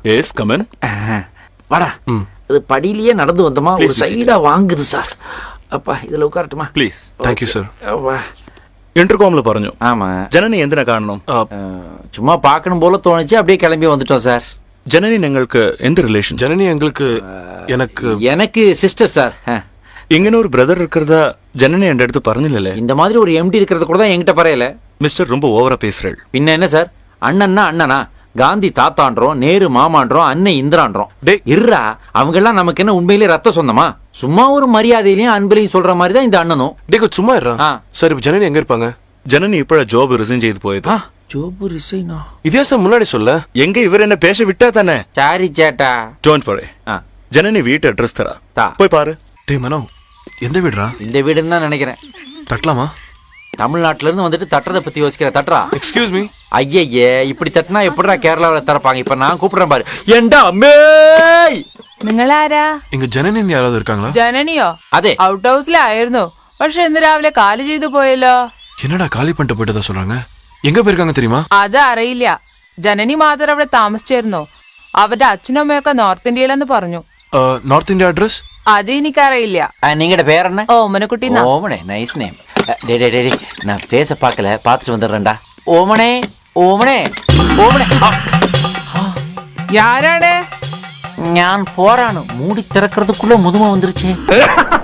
S come on. வாடா. இது படியிலேயே நடந்து வந்தோமா, ஒரு சைடா வாங்குது சார். அப்பா இதுல உட்காரட்டுமா? ப்ளீஸ். Thank you sir. ഇന്റർകോമിൽ പറഞ്ഞു. ஆமா. ജനനി എന്തിനാ കാണണം? சும்மா பார்க்கணும் போல தோணுச்சு, அப்படியே கிளம்பி வந்துட்டோம் சார். ജനനി നിങ്ങൾക്ക് എന്ത് റിലേഷൻ? ஜனனி எங்களுக்கு எனக்கு சிஸ்டர் சார். ഇങ്ങനെ ഒരു ബ്രദർ இருக்கிறதா ஜனனி என்ற அடுத்து പറഞ്ഞില്ലല്ലേ? இந்த மாதிரி ஒரு எம்டி இருக்கிறது கூட தான் என்கிட்ட பரையல. மிஸ்டர் ரொம்ப ஓவரா பேசுறேள். பின்ன என்ன சார், அண்ணன்னா அண்ணனா, காந்தி தாத்தான்றோம், நேரு மாமான்றோம், அண்ணன் இந்திரான்றோம். இருறா, அவங்க எல்லாம் நமக்கு என்ன உண்மையிலே ரத்த சொந்தமா? சும்மா ஒரு மரியாதையிலையும் அன்பையும் சொல்ற மாதிரி தான் இந்த அண்ணனும். டேய் சும்மா இருடா. சார் இப்ப ஜனனி எங்க இருப்பாங்க? ஜனனி இப்ப ஜாப் ரிசைன் செய்து போயது. ஜாப் ரிசைனா? இதே சார் முன்னாடி சொல்ல. எங்க இவர் என்ன பேச விட்டா தானே? சாரி சேட்டா. Don't worry. ஜனனி வீட்டு அட்ரஸ் தரா, போய் பாரு. டேய் மனோ, எந்த வீடுடா? இந்த வீடுன்னு தான் நினைக்கிறேன். தட்டலாமா? தமிழ்நாட்டுல இருந்து வந்துட்டு தட்டுறதை பத்தி யோசிக்கிற தட்டுறா. Excuse me. ஐயே, இப்படி தட்டினா எப்படிடா கேரளாவில தரப்பாங்க? இப்ப நான் கூப்பிடுறேன் பாரு. ஏண்டா அம்மே, നിങ്ങളാരാ? ഇങ്ങ ജനനി ആരാധ இருக்காங்களா? ജനനിയോ? അതെ. ഔട്ട് ഹൗസിലായിരുന്നു. പക്ഷെ ഇന്ന് രാവിലെ കാലി ചെയ്തു പോയല്ലോ. என்னடா காலி பண்ணிட்டு போயிட்டதா சொல்றாங்க? எங்க போயிருக்காங்க தெரியுமா? അത് അറിയില്ല. ജനനി മാത്രം അവിടെ താമസിച്ചിരുന്നു. അവരുടെ അച്ഛനും അമ്മയൊക്കെ നോർത്ത് ഇന്ത്യയിലെന്ന് പറഞ്ഞു. നോർത്ത് ഇന്ത്യ അഡ്രസ് അത് എനിക്കറിയില്ല. നിങ്ങളുടെ പേരെന്നെ? ഓമനക്കുട്ടി. ഓമനെ, നൈസ് നെയിം. நான் பேச பார்க்கல, பார்த்துட்டு வந்துடுறேன்டா. ஓமனே ஓமனே ஓமனே. யாராണ്? ഞാൻ പോരാണ്. മൂടി തിറக்கிறதுக்குள்ள മുതുമ வந்துருச்சு.